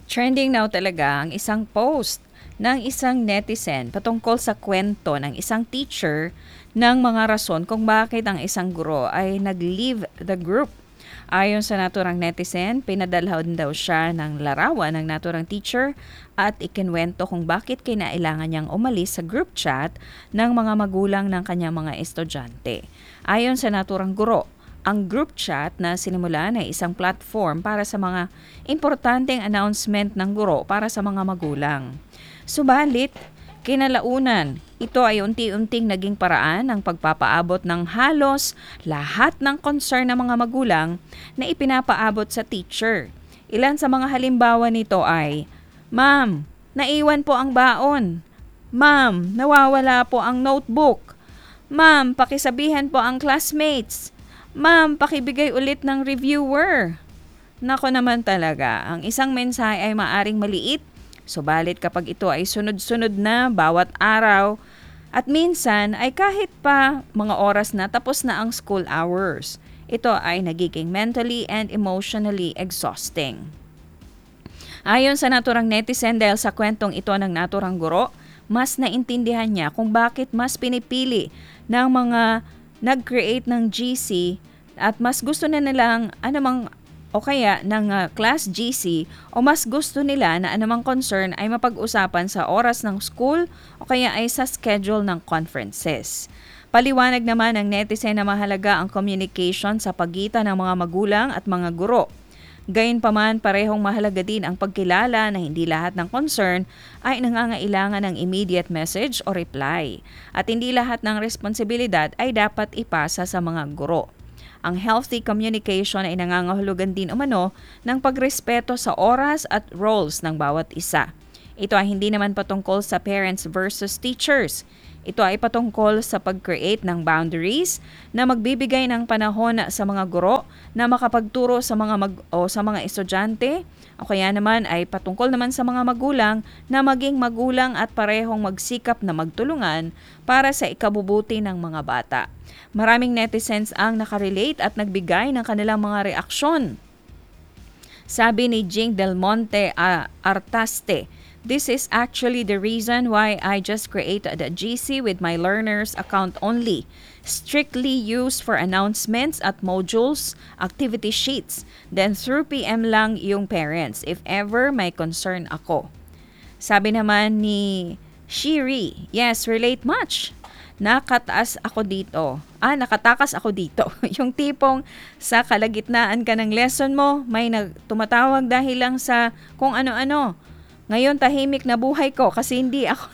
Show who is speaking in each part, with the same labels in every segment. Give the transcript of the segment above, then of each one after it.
Speaker 1: Trending now talaga ang isang post ng isang netizen patungkol sa kwento ng isang teacher ng mga rason kung bakit ang isang guro ay nag-leave the group. Ayon sa naturang netizen, pinadalhan daw siya ng larawan ng naturang teacher at ikinwento kung bakit kinailangan niyang umalis sa group chat ng mga magulang ng kanyang mga estudyante. Ayon sa naturang guro, ang group chat na sinimulan ay isang platform para sa mga importanteng announcement ng guro para sa mga magulang. Subalit, kinalaunan, ito ay unti-unting naging paraan ng pagpapaabot ng halos lahat ng concern ng mga magulang na ipinapaabot sa teacher. Ilan sa mga halimbawa nito ay, "Ma'am, naiwan po ang baon. Ma'am, nawawala po ang notebook. Ma'am, pakisabihan po ang classmates. Ma'am, pakibigay ulit ng reviewer." Nako naman talaga, ang isang mensahe ay maaring maliit, subalit kapag ito ay sunod-sunod na bawat araw at minsan ay kahit pa mga oras na tapos na ang school hours, ito ay nagiging mentally and emotionally exhausting. Ayon sa naturang netizen, dahil sa kwentong ito ng naturang guro, mas naintindihan niya kung bakit mas pinipili ng mga nag-create ng GC at mas gusto na nilang anumang o kaya ng class GC o mas gusto nila na anumang concern ay mapag-usapan sa oras ng school o kaya ay sa schedule ng conferences. Paliwanag naman ng netizen na mahalaga ang communication sa pagitan ng mga magulang at mga guro. Gayunpaman, parehong mahalaga din ang pagkilala na hindi lahat ng concern ay nangangailangan ng immediate message o reply at hindi lahat ng responsibilidad ay dapat ipasa sa mga guro. Ang healthy communication ay nangangahulugan din umano ng pagrespeto sa oras at roles ng bawat isa. Ito ay hindi naman patungkol sa parents versus teachers. Ito ay patungkol sa pag-create ng boundaries na magbibigay ng panahon sa mga guro na makapagturo sa mga estudyante o kaya naman ay patungkol naman sa mga magulang na maging magulang at parehong magsikap na magtulungan para sa ikabubuti ng mga bata. Maraming netizens ang nakarelate at nagbigay ng kanilang mga reaksyon. Sabi ni Jing Del Monte Artaste, "This is actually the reason why I just created a GC with my learners account only. Strictly used for announcements at modules, activity sheets. Then through PM lang yung parents if ever may concern ako." Sabi naman ni Shiri, "Yes, relate much. Nakatakas ako dito. Yung tipong sa kalagitnaan ka ng lesson mo, may tumatawag dahil lang sa kung ano-ano. Ngayon tahimik na buhay ko kasi hindi ako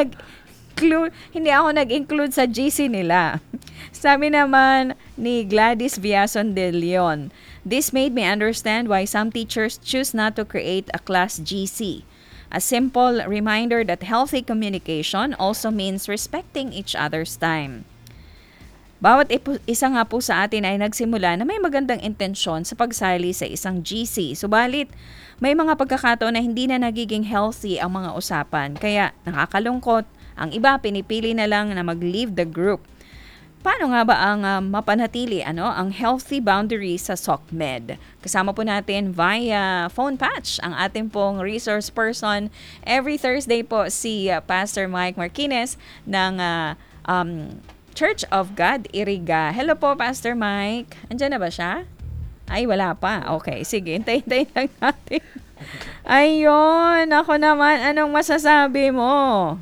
Speaker 1: nag-include sa GC nila." Sabi naman ni Gladys Viason de Leon, "This made me understand why some teachers choose not to create a class GC. A simple reminder that healthy communication also means respecting each other's time." Bawat isa nga po sa atin ay nagsimula na may magandang intensyon sa pagsali sa isang GC. Subalit, may mga pagkakataon na hindi na nagiging healthy ang mga usapan. Kaya nakakalungkot, ang iba pinipili na lang na mag-leave the group. Paano nga ba ang mapanatili ang healthy boundaries sa SOCMED? Kasama po natin via phone patch ang ating pong resource person. Every Thursday po si Pastor Mike Marquinez ng Church of God, Iriga. Hello po, Pastor Mike. Andiyan na ba siya? Ay, wala pa. Okay, sige. Hintay-hintay lang natin. Ayun, ako naman. Anong masasabi mo?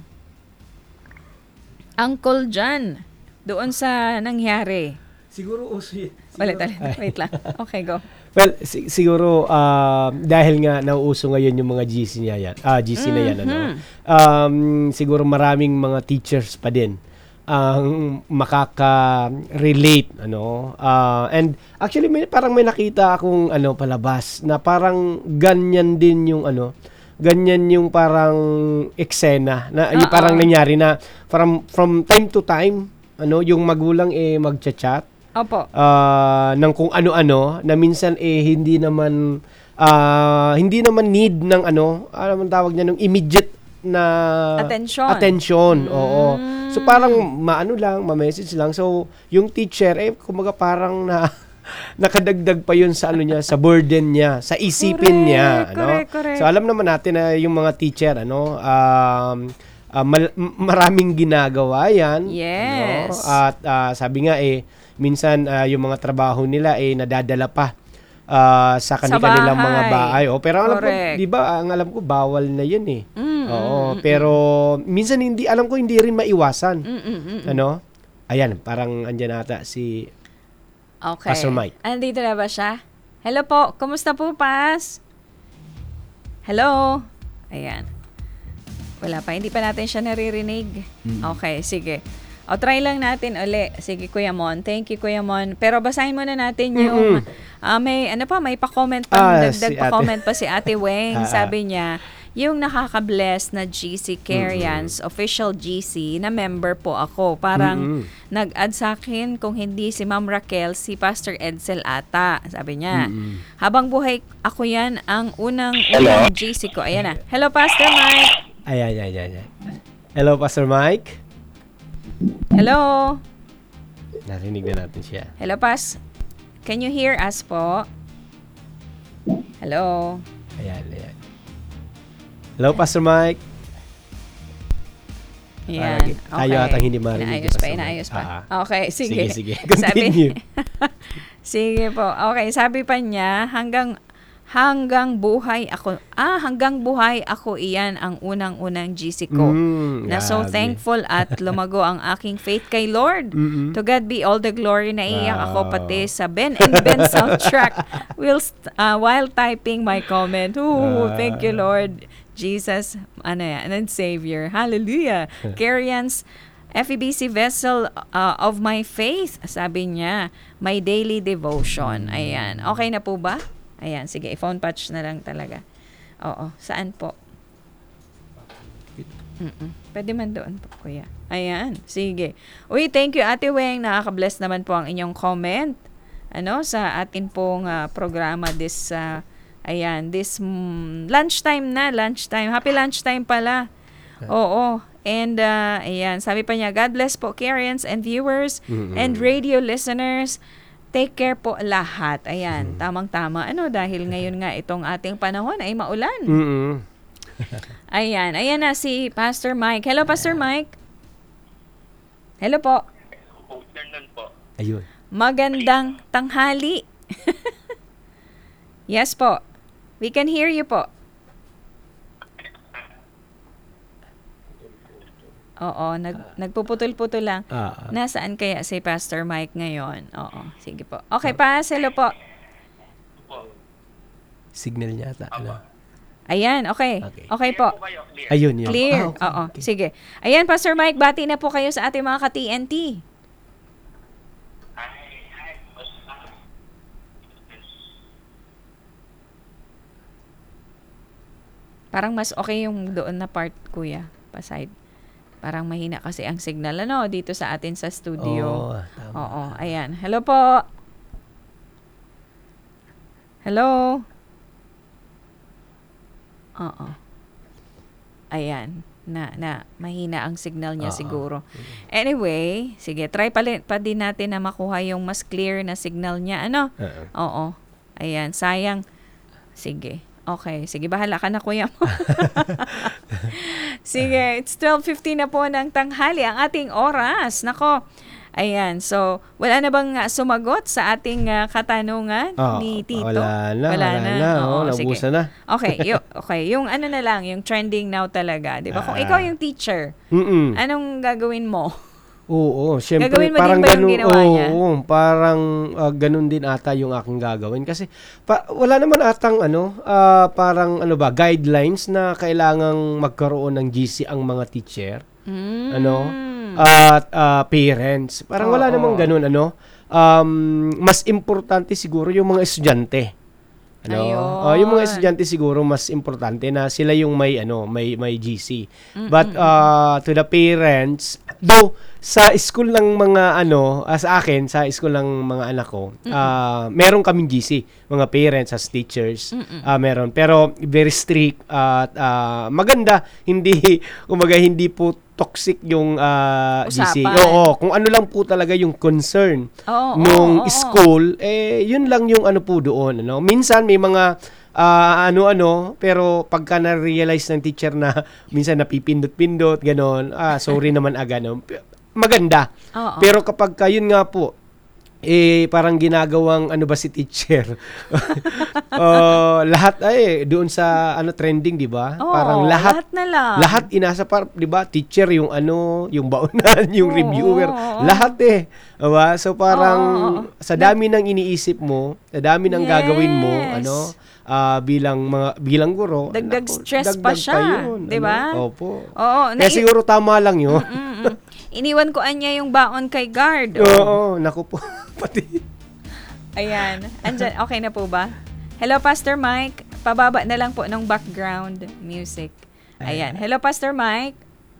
Speaker 1: Uncle John, doon sa nangyari.
Speaker 2: Siguro uso yun.
Speaker 1: Wait lang. Okay, go.
Speaker 2: Well, siguro dahil nga nauuso ngayon yung mga GC na yan, siguro maraming mga teachers pa din ang makaka-relate and actually parang may nakita akong palabas na parang ganyan din yung parang eksena na yung parang nangyari na from time to time yung magulang magcha-chat.
Speaker 1: Opo.
Speaker 2: Ng kung ano-ano na minsan hindi naman need ng ano man tawag niya, ng immediate na attention. Oo. So parang ma-message lang. So yung teacher kumbaga parang nakadagdag pa yun sa ano niya, sa burden niya, sa isipin niya, ano.
Speaker 1: Correct.
Speaker 2: So alam naman natin na yung mga teacher, ano, maraming ginagawa yan.
Speaker 1: Yes.
Speaker 2: No? At sabi nga minsan yung mga trabaho nila nadadala pa sa kanilang mga bahay. Pero alam ko, di ba, ang alam ko bawal na 'yun eh. Oo, pero minsan alam ko hindi rin maiwasan. Ano? Ayan, parang andyan ata si Pastor Mike.
Speaker 1: Andito na ba siya? Hello po, kumusta po, Pas? Hello? Ayan. Wala pa, hindi pa natin siya naririnig. Okay, sige. O, try lang natin uli. Sige, Kuya Mon. Thank you, Kuya Mon. Pero basahin muna natin yung, may pa-comment pa, dagdag pa-comment pa si Ate Weng. Sabi niya, yung nakaka-bless na GC Carians, official GC, na member po ako. Parang nag-add sa akin, kung hindi si Ma'am Raquel, si Pastor Edsel ata. Sabi niya, habang buhay ako yan, ang unang GC ko. Ayan na. Hello, Pastor Mike.
Speaker 2: Ayan. Hello, Pastor Mike.
Speaker 1: Hello.
Speaker 2: Narinig na natin siya.
Speaker 1: Hello, Pas. Can you hear us po? Hello.
Speaker 2: Ayan. Hello, Pastor Mike.
Speaker 1: Yan.
Speaker 2: Tayo atang hindi marinig.
Speaker 1: Inaayos pa. Okay, sige.
Speaker 2: Sige. Continue.
Speaker 1: Sige po. Okay, sabi pa niya, hanggang buhay ako iyan ang unang-unang GC ko. Na so thankful at lumago ang aking faith kay Lord. To God be all the glory. Naiyak ako pati sa Ben and Ben soundtrack while typing my comment. Thank you, Lord Jesus, and Savior. Hallelujah. Carians, FEBC vessel of my faith, sabi niya, my daily devotion. Ayan. Okay na po ba? Ayan, sige, i-phone patch na lang talaga. Oo, saan po? Pwede man doon po, Kuya. Ayan, sige. Uy, thank you, Ate Weng. Nakaka-bless naman po ang inyong comment. Sa atin pong programa this lunchtime. Happy lunchtime pala. Oo. And, ayan, sabi pa niya, God bless po, Carians and viewers and radio listeners. Take care po lahat. Ayan, tamang-tama. Dahil ngayon nga itong ating panahon ay maulan. Ayan na si Pastor Mike. Hello, Pastor Mike. Hello po.
Speaker 2: Ayun.
Speaker 1: Magandang tanghali. Yes po. We can hear you po. Oo, nagpuputol-putol lang. Nasaan kaya si Pastor Mike ngayon? Oo, sige po. Okay, hello po.
Speaker 2: Signal niya ata.
Speaker 1: Ayan, okay. Okay po.
Speaker 2: Ayun.
Speaker 1: Clear. Oo, sige. Ayan, Pastor Mike, bati na po kayo sa ating mga ka-TNT. Parang mas okay yung doon na part, Kuya, pa-side. Parang mahina kasi ang signal dito sa atin sa studio. Oo, ayan. Hello po. Hello. Oo. Ayan. Na mahina ang signal niya siguro. Anyway, sige, try pa din natin na makuha yung mas clear na signal niya. Oo. Ayan, sayang. Sige. Okay, sige, bahala ka na, Kuya mo. Sige, it's 12:50 na po ng tanghali ang ating oras. Nako, ayan, so, wala na bang sumagot sa ating katanungan ni Tito?
Speaker 2: Wala na. Naubusan na.
Speaker 1: Okay, yung na lang, yung trending now talaga, di ba? Kung ikaw yung teacher, anong gagawin mo?
Speaker 2: Oo, syempre
Speaker 1: gagawin mo
Speaker 2: parang
Speaker 1: din ba yung ginawa niya?
Speaker 2: Oo, parang ganun din ata yung aking gagawin kasi wala naman atang parang guidelines na kailangang magkaroon ng GC ang mga teacher. At parents. Parang wala namang ganun mas importante siguro yung mga estudyante. Yung mga estudyante siguro mas importante na sila yung may GC. But to the parents, though sa school ng mga sa akin, sa school ng mga anak ko, meron kaming GC, mga parents as teachers, meron. Pero very strict at maganda, hindi, kumbaga hindi po toxic yung GC.
Speaker 1: Usapan.
Speaker 2: Oo, kung ano lang po talaga yung concern
Speaker 1: Oo,
Speaker 2: nung
Speaker 1: oo, oo.
Speaker 2: school, yun lang yung po doon, Minsan may mga pero pagka na-realize ng teacher na minsan napipindot-pindot, ganon, sorry naman no? Maganda.
Speaker 1: Oo.
Speaker 2: Pero kapag yun nga po, parang ginagawang ba si teacher? Lahat doon sa trending, 'di ba?
Speaker 1: Oo,
Speaker 2: Parang lahat
Speaker 1: na lang.
Speaker 2: lahat inasa 'di ba? Teacher yung yung baunan, yung
Speaker 1: Oo,
Speaker 2: reviewer,
Speaker 1: oo.
Speaker 2: lahat diba? So parang
Speaker 1: Oo.
Speaker 2: sa dami ng iniisip mo, sa dami ng gagawin mo,
Speaker 1: Yes.
Speaker 2: bilang guro,
Speaker 1: Dagdag
Speaker 2: naku,
Speaker 1: stress pa
Speaker 2: dagdag
Speaker 1: siya,
Speaker 2: yun,
Speaker 1: 'di ba?
Speaker 2: Opo.
Speaker 1: Oo,
Speaker 2: Kaya siguro tama lang yun.
Speaker 1: Iniwan ko anya yung baon kay guard.
Speaker 2: Oo, naku po. Pati.
Speaker 1: Ayan. Andyan, okay na po ba? Hello, Pastor Mike. Pababa na lang po ng background music. Ayan. Hello, Pastor Mike.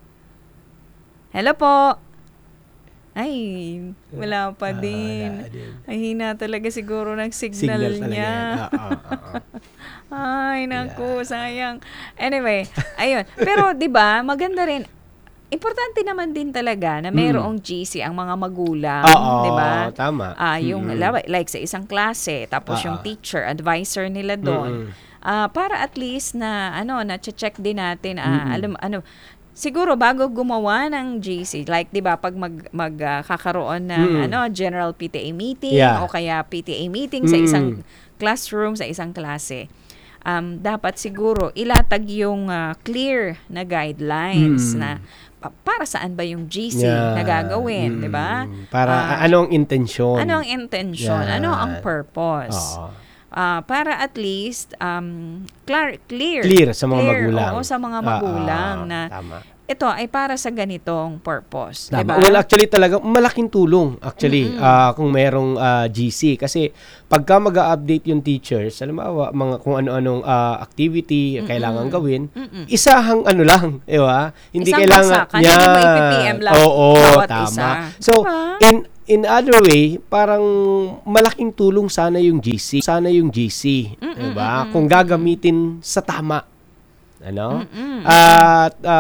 Speaker 1: Hello po. Ay, wala pa din.
Speaker 2: Wala din.
Speaker 1: Ay, hina talaga siguro ng signal,
Speaker 2: Signal talaga
Speaker 1: niya.
Speaker 2: yan. Oo.
Speaker 1: Ay, naku, sayang. Anyway, ayun. Pero 'di ba, maganda rin. Importante naman din talaga na mayroong GC ang mga magulang,
Speaker 2: Oo,
Speaker 1: 'di ba?
Speaker 2: tama.
Speaker 1: Yung like sa isang klase, tapos yung teacher, advisor nila doon. Para at least na na-check din natin siguro bago gumawa ng GC, like 'di ba pag kakaroon ng general PTA meeting o kaya PTA meeting sa isang classroom, sa isang klase. Dapat siguro ilatag yung clear na guidelines na para saan ba yung GC na gagawin, 'di ba?
Speaker 2: Para ano ang intensyon?
Speaker 1: Ano ang intention?
Speaker 2: Yan.
Speaker 1: Ano ang purpose?
Speaker 2: Oo.
Speaker 1: Para at least clear
Speaker 2: Sa mga magulang.
Speaker 1: Oo, sa mga magulang na
Speaker 2: tama.
Speaker 1: ito ay para sa ganitong purpose, 'di
Speaker 2: Tama.
Speaker 1: ba?
Speaker 2: Well, actually talaga malaking tulong kung merong GC kasi pagka mag-update yung teachers, alam mo mga kung ano-anong activity kailangan gawin, isahang lang, 'di ba? Hindi
Speaker 1: Isang
Speaker 2: kailangan
Speaker 1: bagsakan, hindi mo i-PPM lang bawat isa.
Speaker 2: So,
Speaker 1: Diba?
Speaker 2: in other way, parang malaking tulong sana yung GC. 'Di ba? Kung gagamitin sa tama. At